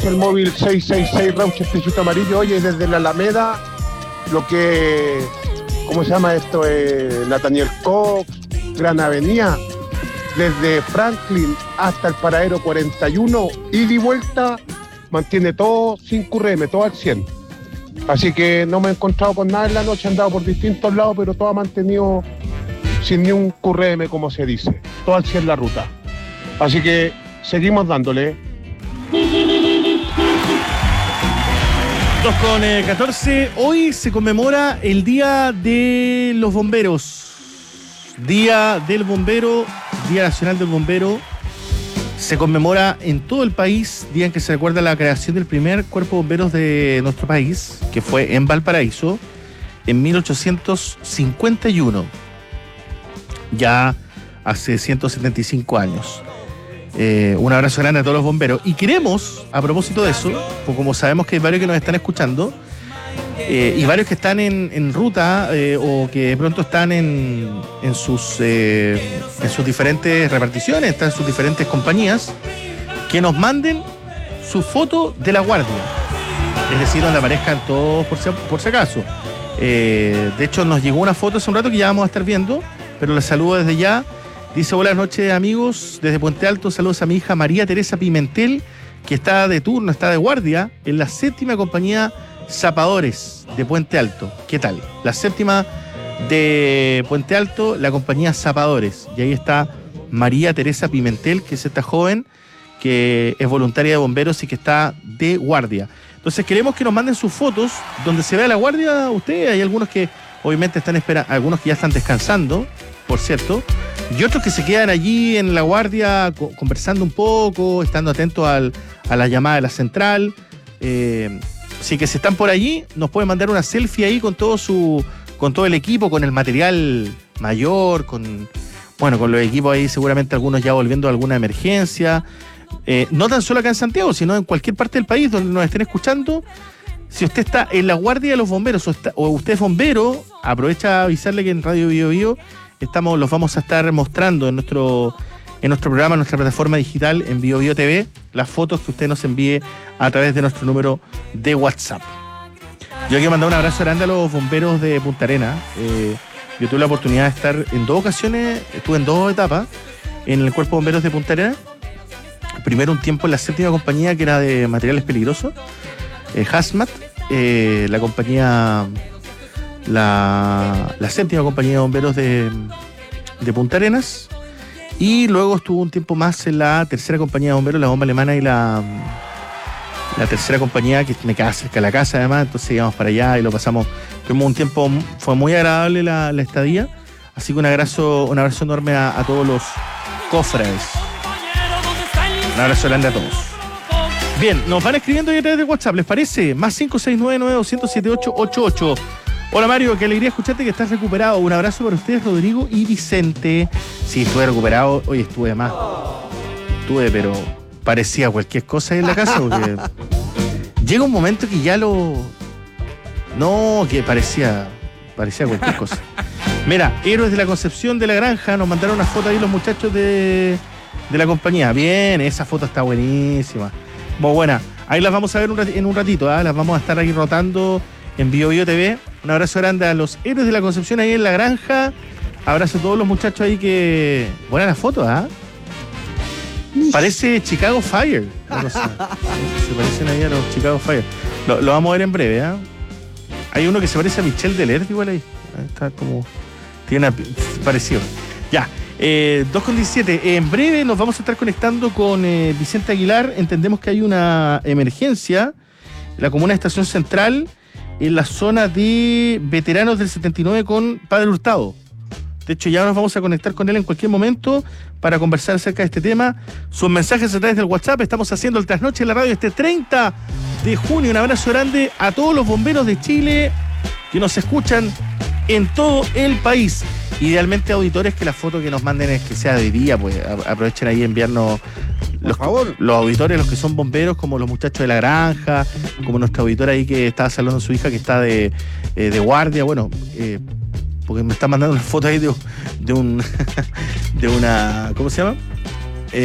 el móvil 666 Rauches Pichito Amarillo. Oye, desde la Alameda, lo que, ¿cómo se llama esto? Nathaniel Cox, Gran Avenida, desde Franklin hasta el paradero 41, ida y vuelta, mantiene todo sin QRM, todo al 100. Así que no me he encontrado con nada en la noche, he andado por distintos lados, pero todo ha mantenido sin ni un QRM, como se dice, todo al 100 la ruta. Así que seguimos dándole. 2:14, hoy se conmemora el Día de los Bomberos. Día del Bombero, Día Nacional del Bombero. Se conmemora en todo el país, día en que se recuerda la creación del primer cuerpo de bomberos de nuestro país, que fue en Valparaíso, en 1851, ya hace 175 años. Un abrazo grande a todos los bomberos. Y queremos, a propósito de eso, pues como sabemos que hay varios que nos están escuchando, y varios que están en ruta o que de pronto están en sus diferentes reparticiones, están en sus diferentes compañías, que nos manden su foto de la guardia, es decir, donde aparezcan todos por si acaso. De hecho nos llegó una foto hace un rato que ya vamos a estar viendo, pero les saludo desde ya. Dice: buenas noches amigos, desde Puente Alto, saludos a mi hija María Teresa Pimentel, que está de turno, está de guardia en la 7ª compañía Zapadores de Puente Alto. ¿Qué tal? La 7ª de Puente Alto, la compañía Zapadores. Y ahí está María Teresa Pimentel, que es esta joven que es voluntaria de bomberos y que está de guardia. Entonces queremos que nos manden sus fotos donde se vea la guardia. Ustedes, hay algunos que obviamente están esperando, algunos que ya están descansando, por cierto, y otros que se quedan allí en la guardia conversando un poco, estando atentos a la llamada de la central. Así que si están por allí, nos pueden mandar una selfie ahí con todo el equipo, con el material mayor, con los equipos ahí, seguramente algunos ya volviendo a alguna emergencia. No tan solo acá en Santiago, sino en cualquier parte del país donde nos estén escuchando. Si usted está en la guardia de los bomberos o usted es bombero, aprovecha a avisarle que en Radio Bio Bio los vamos a estar mostrando en nuestro programa, en nuestra plataforma digital, en Bio Bio TV, las fotos que usted nos envíe a través de nuestro número de WhatsApp. Yo quiero mandar un abrazo grande a los bomberos de Punta Arenas. Yo tuve la oportunidad de estar en 2 ocasiones, estuve en 2 etapas en el Cuerpo de Bomberos de Punta Arenas. Primero un tiempo en la 7ª compañía, que era de materiales peligrosos, Hazmat, la compañía, la 7ª compañía de bomberos de Punta Arenas. Y luego estuvo un tiempo más en la 3ª compañía de bomberos, la bomba alemana, y la 3ª compañía, que me queda cerca de la casa además, entonces íbamos para allá y lo pasamos. Tuvimos un tiempo, fue muy agradable la estadía, así que un abrazo enorme a todos los cofrades. Un abrazo grande a todos. Bien, nos van escribiendo ya a través de WhatsApp, ¿les parece? Más 569-9200-7888. Hola Mario, qué alegría escucharte que estás recuperado. Un abrazo para ustedes, Rodrigo y Vicente. Sí, estuve recuperado. Hoy estuve más. Pero parecía cualquier cosa ahí en la casa, porque llega un momento que ya que parecía cualquier cosa. Mira, Héroes de la Concepción de la Granja, nos mandaron una foto ahí los muchachos de la compañía. Bien, esa foto está buenísima. Muy buena. Ahí las vamos a ver en un ratito, las vamos a estar ahí rotando en Bio Bio TV. Un abrazo grande a los Héroes de la Concepción ahí en la Granja. Abrazo a todos los muchachos ahí que... Buena la foto, Parece Chicago Fire. No sé. Se parecen ahí a los Chicago Fire. Lo vamos a ver en breve, Hay uno que se parece a Michelle Delert igual ahí. Está como... Tiene parecido. Ya. 2:17. En breve nos vamos a estar conectando con Vicente Aguilar. Entendemos que hay una emergencia en la comuna de Estación Central, en la zona de veteranos del 79 con Padre Hurtado. De hecho, ya nos vamos a conectar con él en cualquier momento para conversar acerca de este tema. Sus mensajes a través del WhatsApp. Estamos haciendo el Trasnoche en la radio este 30 de junio. Un abrazo grande a todos los bomberos de Chile que nos escuchan en todo el país. Idealmente, auditores, que la foto que nos manden es que sea de día, pues aprovechen ahí a enviarnos los auditores, los que son bomberos, como los muchachos de la granja, como nuestra auditora ahí que estaba saludando a su hija que está de guardia, porque me está mandando una foto ahí de una, ¿cómo se llama?